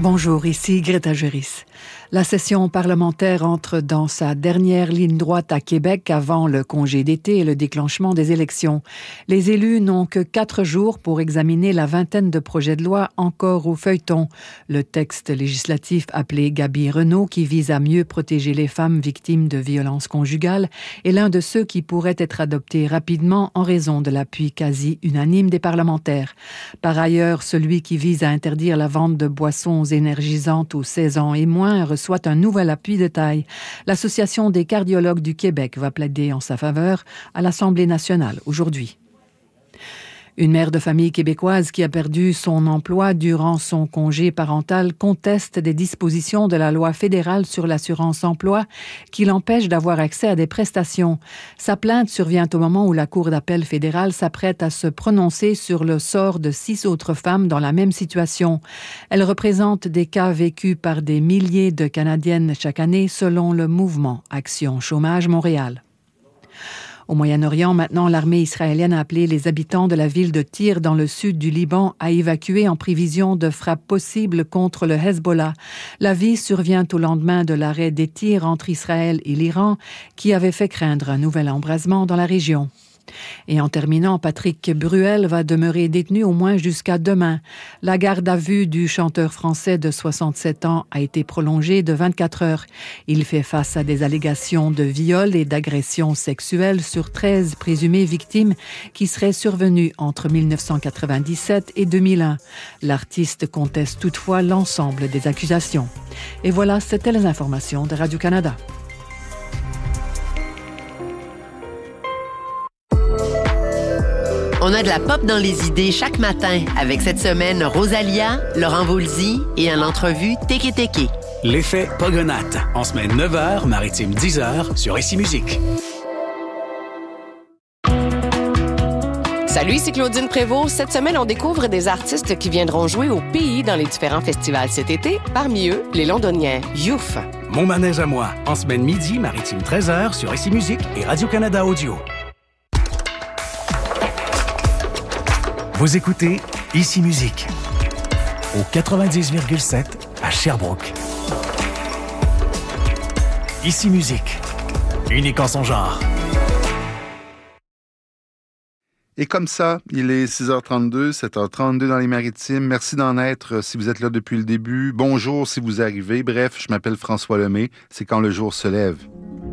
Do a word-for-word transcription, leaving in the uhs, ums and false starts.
Bonjour, ici Greta Juris. La session parlementaire entre dans sa dernière ligne droite à Québec avant le congé d'été et le déclenchement des élections. Les élus n'ont que quatre jours pour examiner la vingtaine de projets de loi encore au feuilleton. Le texte législatif appelé Gabi Renault, qui vise à mieux protéger les femmes victimes de violences conjugales, est l'un de ceux qui pourrait être adopté rapidement en raison de l'appui quasi unanime des parlementaires. Par ailleurs, celui qui vise à interdire la vente de boissons énergisantes aux seize ans et moins reçoit un nouvel appui de taille. L'Association des cardiologues du Québec va plaider en sa faveur à l'Assemblée nationale aujourd'hui. Une mère de famille québécoise qui a perdu son emploi durant son congé parental conteste des dispositions de la loi fédérale sur l'assurance-emploi qui l'empêchent d'avoir accès à des prestations. Sa plainte survient au moment où la Cour d'appel fédérale s'apprête à se prononcer sur le sort de six autres femmes dans la même situation. Elle représente des cas vécus par des milliers de Canadiennes chaque année selon le mouvement Action Chômage Montréal. Au Moyen-Orient, maintenant, l'armée israélienne a appelé les habitants de la ville de Tyr dans le sud du Liban à évacuer en prévision de frappes possibles contre le Hezbollah. L'avis survient au lendemain de l'arrêt des tirs entre Israël et l'Iran qui avait fait craindre un nouvel embrasement dans la région. Et en terminant, Patrick Bruel va demeurer détenu au moins jusqu'à demain. La garde à vue du chanteur français de soixante-sept ans a été prolongée de vingt-quatre heures. Il fait face à des allégations de viol et d'agression sexuelle sur treize présumées victimes qui seraient survenues entre dix-neuf cent quatre-vingt-dix-sept et deux mille un. L'artiste conteste toutefois l'ensemble des accusations. Et voilà, c'était les informations de Radio-Canada. On a de la pop dans les idées chaque matin avec cette semaine Rosalia, Laurent Voulzy et en entrevue Teke Teke. L'effet Pogonate, en semaine neuf heures, maritime dix heures sur Ici Musique. Salut, c'est Claudine Prévost. Cette semaine, on découvre des artistes qui viendront jouer au pays dans les différents festivals cet été. Parmi eux, les Londoniens Youf. Mon manège à moi, en semaine midi, maritime treize heures sur Ici Musique et Radio-Canada Audio. Vous écoutez Ici Musique au quatre-vingt-dix virgule sept à Sherbrooke. Ici Musique, unique en son genre. Et comme ça, il est six heures trente-deux, sept heures trente-deux dans les Maritimes. Merci d'en être si vous êtes là depuis le début. Bonjour si vous arrivez. Bref, je m'appelle François Lemay. C'est quand le jour se lève.